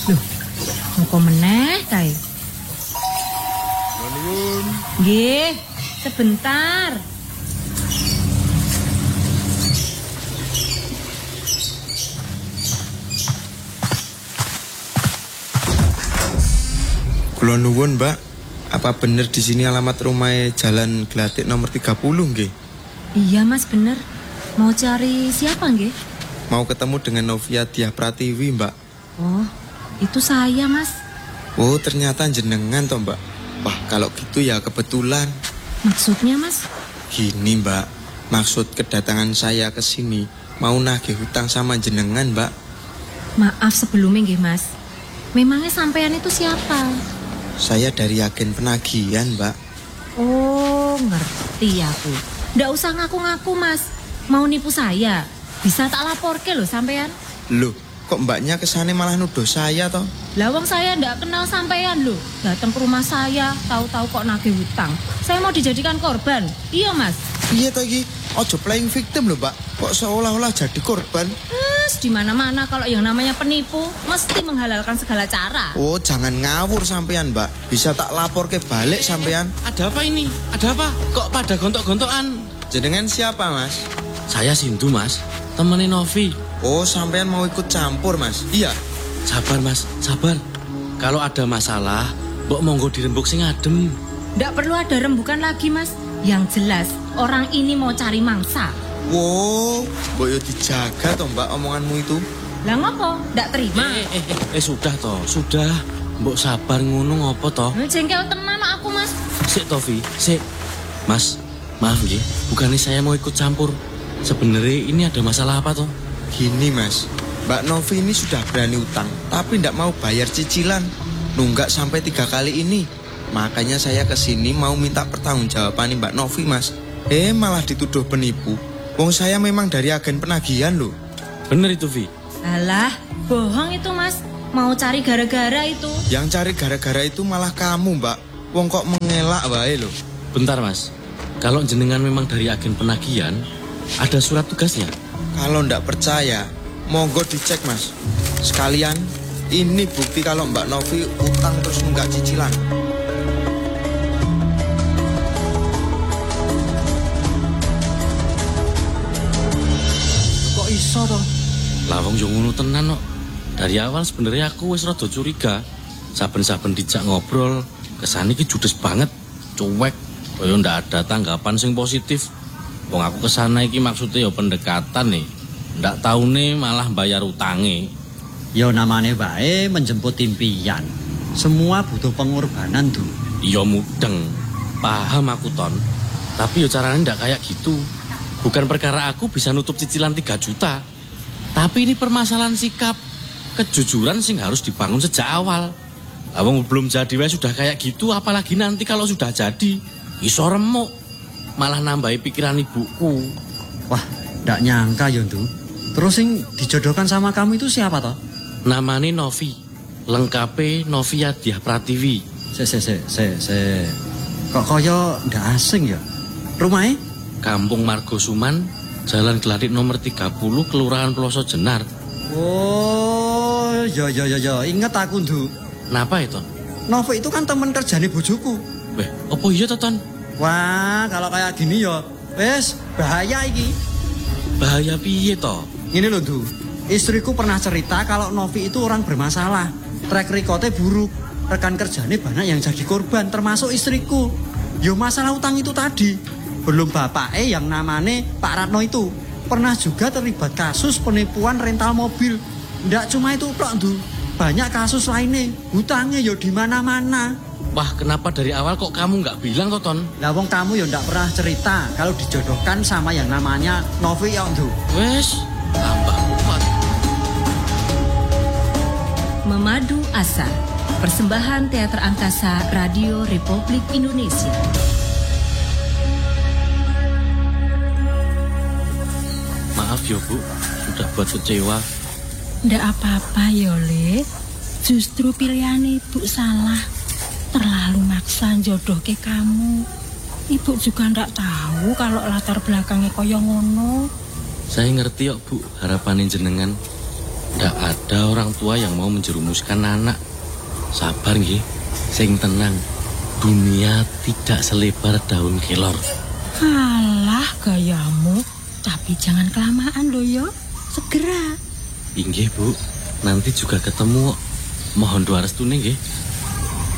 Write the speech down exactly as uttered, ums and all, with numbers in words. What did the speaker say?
Loh, ngoko meneh kae. Nuwun. Nggih, sebentar. Kula nuwun, Mbak. Apa bener di sini alamat rumah Jalan Glatik nomor tiga puluh nggih? Iya, Mas, bener. Mau cari siapa nggih? Mau ketemu dengan Novia Diah Pratiwi, Mbak. Oh, itu saya, Mas. Oh, ternyata jenengan toh, Mbak. Wah, kalau gitu ya kebetulan. Maksudnya, Mas? Gini, Mbak. Maksud kedatangan saya ke sini mau nagih hutang sama jenengan, Mbak. Maaf sebelumnya nggih, Mas. Memangnya sampean itu siapa? Saya dari agen penagihan, Mbak. Oh, ngerti aku. Nggak usah ngaku-ngaku, Mas. Mau nipu saya? Bisa tak laporke loh sampean. Loh, kok mbaknya kesane malah nuduh saya toh? Lawang saya ndak kenal sampean loh. Datang ke rumah saya, tahu-tahu kok nagih hutang. Saya mau dijadikan korban. Iya, Mas. Iya toh iki, ojo playing victim loh, Mbak. Kok seolah-olah jadi korban? Mas, di mana-mana kalau yang namanya penipu mesti menghalalkan segala cara. Oh, jangan ngawur sampean, Mbak. Bisa tak lapor ke balik sampean. Ada apa ini? Ada apa? Kok pada gontok-gontokan? Jenengan siapa, Mas? Saya Sindu, Mas. Temenin Novi. Oh, sampean mau ikut campur, Mas? Iya. Sabar, Mas. Sabar. Kalau ada masalah, mbok monggo dirembuk sing adem. Nggak perlu ada rembukan lagi, Mas. Yang jelas, orang ini mau cari mangsa. Wow, mbok yo dijaga toh, Mbak, omonganmu itu. Lah ngopo? Nggak terima? Eh, eh, eh, eh, sudah toh, sudah. Mbok sabar ngono ngopo toh? Jengkel tenan aku, Mas. Sik, Tovi, sik. Mas, maaf nggih, bukannya saya mau ikut campur. Sebenarnya ini ada masalah apa toh? Gini, Mas. Mbak Novi ini sudah berani utang, tapi ndak mau bayar cicilan. Nunggak sampai tiga kali ini. Makanya saya kesini mau minta pertanggungjawaban Mbak Novi, Mas. Eh, malah dituduh penipu. Wong saya memang dari agen penagihan loh. Bener itu, Vi. Alah, bohong itu, Mas. Mau cari gara-gara itu. Yang cari gara-gara itu malah kamu, Mbak. Wong kok mengelak wae loh. Bentar, Mas. Kalau jenengan memang dari agen penagihan, ada surat tugasnya? Kalau ndak percaya, monggo dicek, Mas. Sekalian, ini bukti kalau Mbak Novi utang terus nunggak cicilan. Kok iso toh? Lawang yo ngono tenan kok. Dari awal sebenarnya aku wis rada curiga. Saben-saben dijak ngobrol, kesane iki judes banget, cuek, koyo ndak ada tanggapan sing positif. Wong aku kesana iki maksudnya ya pendekatan nih. Ndak taune malah bayar utange. Ya namanya bae menjemput impian. Semua butuh pengorbanan tuh. Iya mudeng. Paham aku Ton. Tapi ya caranya ndak kayak gitu. Bukan perkara aku bisa nutup cicilan tiga juta. Tapi ini permasalahan sikap. Kejujuran sing harus dibangun sejak awal. Awang belum jadi wae sudah kayak gitu, apalagi nanti kalau sudah jadi. Iso remuk. Malah nambahi pikiran ibuku. Wah, ndak nyangka ya tuh. Terus yang dijodohkan sama kamu itu siapa toh? Namanya Novi. Lengkape Novia Diah Pratiwi. Se se se se se. Kok koyo ndak asing ya? Rumahnya? Kampung Margosuman, Jalan Glatik nomor tiga puluh, Kelurahan Ploso Jenar. Oh, ya ya ya ya, inget aku tuh. Napa itu? Novi itu kan teman kerjane bojoku. Weh, apa iya to, Ton? Wah, kalau kayak gini ya, wes bahaya iki. Bahaya piye to? Ini loh tuh, istriku pernah cerita kalau Novi itu orang bermasalah. Track recordnya buruk, rekan kerjanya banyak yang jadi korban, termasuk istriku. Yo masalah utang itu tadi. Belum bapaknya yang namanya Pak Ratno itu pernah juga terlibat kasus penipuan rental mobil. Ndak cuma itu tok tuh, banyak kasus lainnya. Hutangnya yo di mana-mana. Wah, kenapa dari awal kok kamu nggak bilang toh, Ton? Lah wong kamu ya ndak pernah cerita kalau dijodohkan sama yang namanya Novi ya tuh. Wes, tambah kuat. Memadu Asa, persembahan Teater Angkasa Radio Republik Indonesia. Maaf ya Bu, sudah buat kecewa. Ndak apa-apa ya Le, justru pilihan ibu salah. Terlalu maksa jodoh ke kamu. Ibu juga ndak tahu kalau latar belakangnya koyo ngono. Saya ngerti kok Bu, harapanin jenengan. Ndak ada orang tua yang mau menjerumuskan anak. Sabar nggih, sing tenang. Dunia tidak selebar daun kelor. Alah gayamu, tapi jangan kelamaan loh yo. Segera. Inggih Bu, nanti juga ketemu. Mohon doa restune nggih.